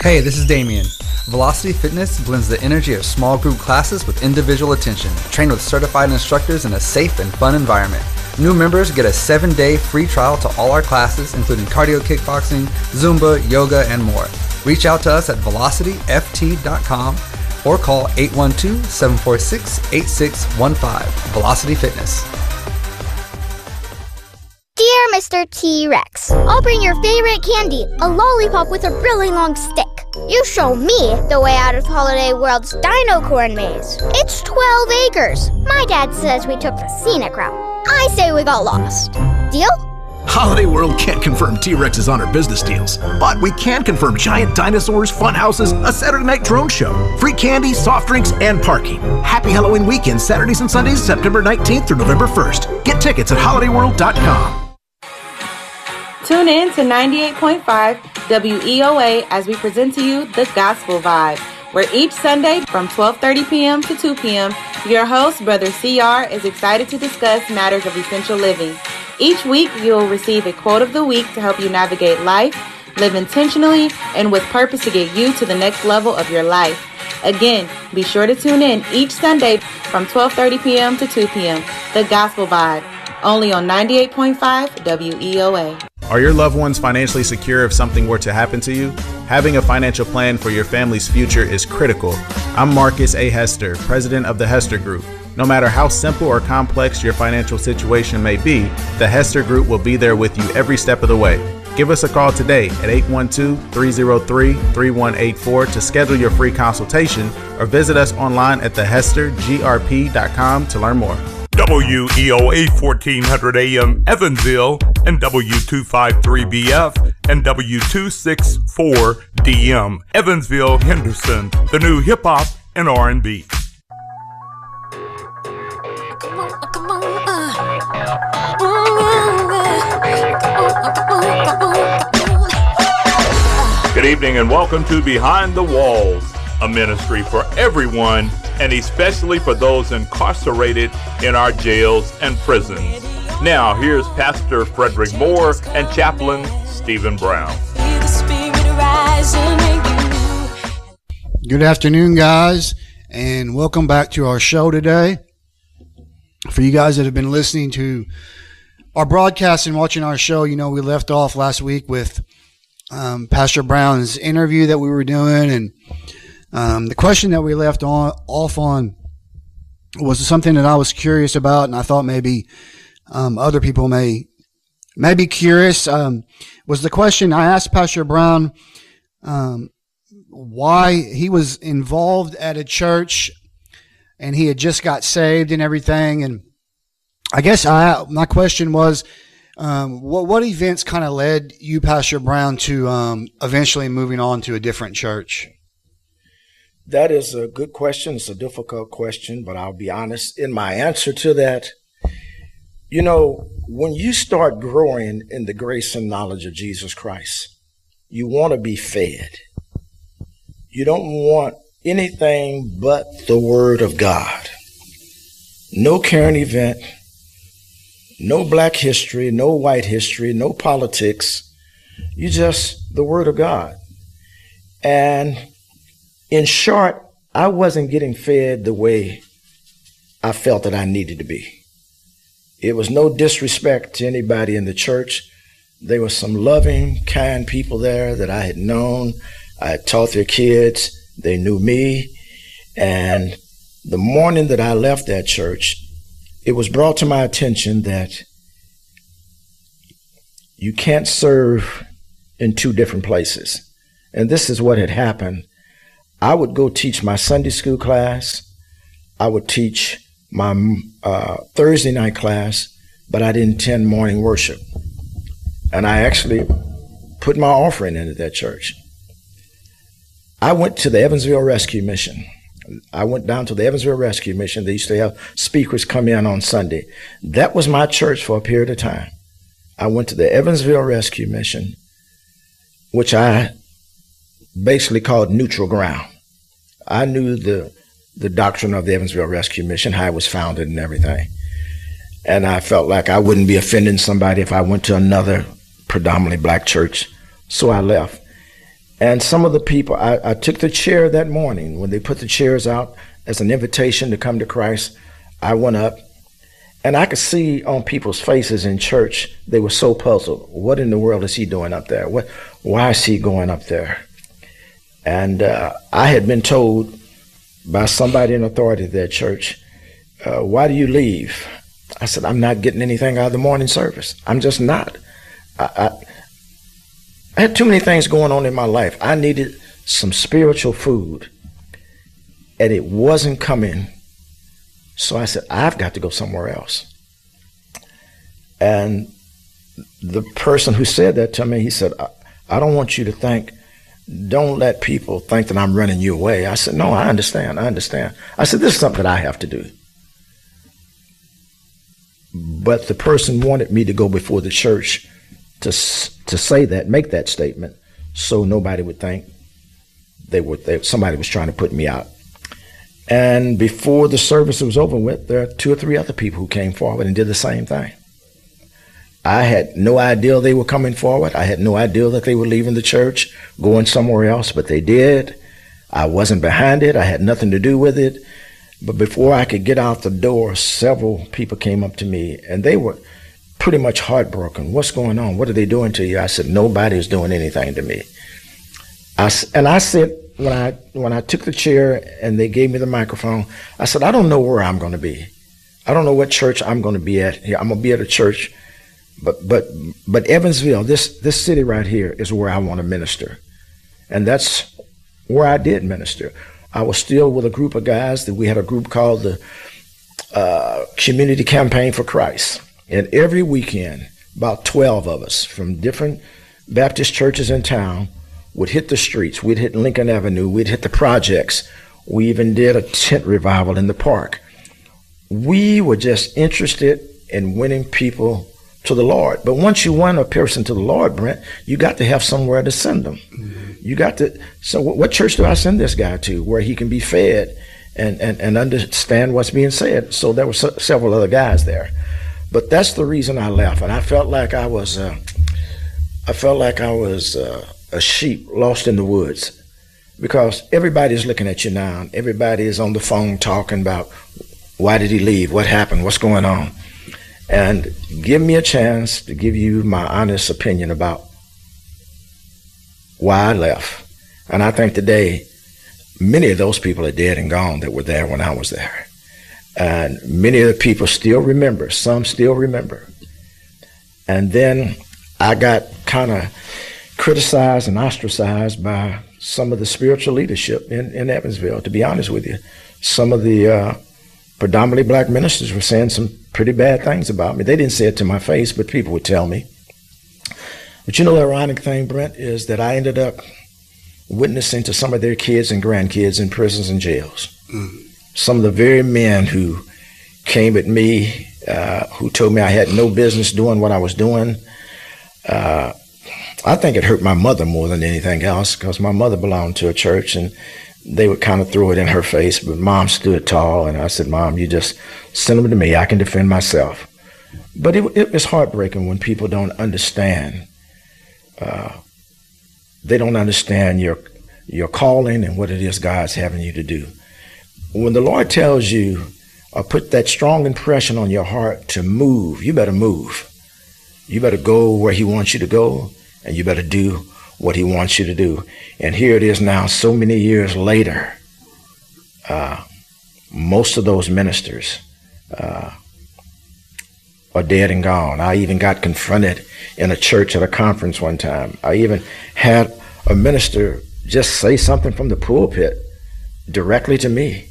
Hey, this is Damien. Velocity Fitness blends the energy of small group classes with individual attention, trained with certified instructors in a safe and fun environment. New members get a 7-day free trial to all our classes, including cardio kickboxing, Zumba, yoga, and more. Reach out to us at velocityft.com or call 812-746-8615. Velocity Fitness. Dear Mr. T-Rex, I'll bring your favorite candy, a lollipop with a really long stick. You show me the way out of Holiday World's Dino Corn Maze. It's 12 acres. My dad says we took the scenic route. I say we got lost. Deal? Holiday World can't confirm T-Rex's on our business deals, but we can confirm giant dinosaurs, fun houses, a Saturday night drone show, free candy, soft drinks, and parking. Happy Halloween weekend, Saturdays and Sundays, September 19th through November 1st. Get tickets at holidayworld.com. Tune in to 98.5 WEOA as we present to you The Gospel Vibe, where each Sunday from 12:30 p.m. to 2 p.m., your host, Brother CR, is excited to discuss matters of essential living. Each week, you will receive a quote of the week to help you navigate life, live intentionally, and with purpose to get you to the next level of your life. Again, be sure to tune in each Sunday from 12:30 p.m. to 2 p.m. The Gospel Vibe, only on 98.5 WEOA. Are your loved ones financially secure if something were to happen to you? Having a financial plan for your family's future is critical. I'm Marcus A. Hester, president of the Hester Group. No matter how simple or complex your financial situation may be, the Hester Group will be there with you every step of the way. Give us a call today at 812-303-3184 to schedule your free consultation, or visit us online at thehestergrp.com to learn more. WEOA 1400 AM Evansville and W253BF and W264DM Evansville Henderson, the new hip hop and R&B. Good evening and welcome to Behind the Walls, a ministry for everyone and especially for those incarcerated in our jails and prisons. Now, here's Pastor Frederick Moore and Chaplain Stephen Brown. Good afternoon, guys, and welcome back to our show today. For you guys that have been listening to our broadcast and watching our show, you know we left off last week with Pastor Brown's interview that we were doing, and the question that we left off on was something that I was curious about, and I thought maybe other people may be curious. Was the question I asked Pastor Brown why he was involved at a church and he had just got saved and everything, and I guess my question was, what events kind of led you, Pastor Brown, to eventually moving on to a different church? That is a good question. It's a difficult question, but I'll be honest in my answer to that. You know, when you start growing in the grace and knowledge of Jesus Christ, you want to be fed. You don't want anything but the Word of God. No current event, no black history, no white history, no politics. You just the Word of God. And in short, I wasn't getting fed the way I felt that I needed to be. It was no disrespect to anybody in the church. There were some loving, kind people there that I had known. I had taught their kids. They knew me. And the morning that I left that church, it was brought to my attention that you can't serve in two different places. And this is what had happened. I would go teach my Sunday school class. I would teach my Thursday night class, but I didn't attend morning worship. And I actually put my offering into that church. I went to the Evansville Rescue Mission. I went down to the Evansville Rescue Mission. They used to have speakers come in on Sunday. That was my church for a period of time. I went to the Evansville Rescue Mission, which I basically called neutral ground. I knew the doctrine of the Evansville Rescue Mission, how it was founded and everything. And I felt like I wouldn't be offending somebody if I went to another predominantly black church. So I left. And some of the people, I took the chair that morning when they put the chairs out as an invitation to come to Christ. I went up, and I could see on people's faces in church, they were so puzzled. What in the world is he doing up there? Why is he going up there? And I had been told by somebody in authority at that church, why do you leave? I said, I'm not getting anything out of the morning service. I'm just not. I had too many things going on in my life. I needed some spiritual food, and it wasn't coming. So I said, I've got to go somewhere else. And the person who said that to me, he said, I don't want you to think, don't let people think that I'm running you away. I said, no, I understand. I said, this is something that I have to do. But the person wanted me to go before the church to say that, make that statement, so nobody would think somebody was trying to put me out. And before the service was over with, there are 2 or 3 other people who came forward and did the same thing. I had no idea they were coming forward. I had no idea that they were leaving the church, going somewhere else, but they did. I wasn't behind it. I had nothing to do with it. But before I could get out the door, several people came up to me, and they were pretty much heartbroken. What's going on? What are they doing to you? I said, nobody's doing anything to me. I said, when I took the chair and they gave me the microphone, I said, I don't know where I'm going to be. I don't know what church I'm going to be at here. I'm going to be at a church, but Evansville, this city right here, is where I want to minister. And that's where I did minister. I was still with a group of guys that we had a group called the Community Campaign for Christ. And every weekend, about 12 of us from different Baptist churches in town would hit the streets. We'd hit Lincoln Avenue. We'd hit the projects. We even did a tent revival in the park. We were just interested in winning people to the Lord. But once you win a person to the Lord, Brent, you got to have somewhere to send them. Mm-hmm. You got to. So what church do I send this guy to where he can be fed and understand what's being said? So there were several other guys there. But that's the reason I left. And I felt like I was a sheep lost in the woods, because everybody's looking at you now. Everybody is on the phone talking about, why did he leave? What happened? What's going on? And give me a chance to give you my honest opinion about why I left. And I think today, many of those people are dead and gone that were there when I was there. And many of the people still remember. Some still remember. And then I got kind of criticized and ostracized by some of the spiritual leadership in Evansville, to be honest with you. Some of the predominantly black ministers were saying some pretty bad things about me. They didn't say it to my face, but people would tell me. But you know, the ironic thing, Brent, is that I ended up witnessing to some of their kids and grandkids in prisons and jails. Mm. Some of the very men who came at me, who told me I had no business doing what I was doing. I think it hurt my mother more than anything else, because my mother belonged to a church, and they would kind of throw it in her face, but Mom stood tall, and I said, Mom, you just send them to me. I can defend myself. But it's heartbreaking when people don't understand. They don't understand your calling and what it is God's having you to do. When the Lord tells you or put that strong impression on your heart to move, you better move. You better go where he wants you to go, and you better do what he wants you to do. And here it is now, so many years later, most of those ministers are dead and gone. I even got confronted in a church at a conference one time. I even had a minister just say something from the pulpit directly to me.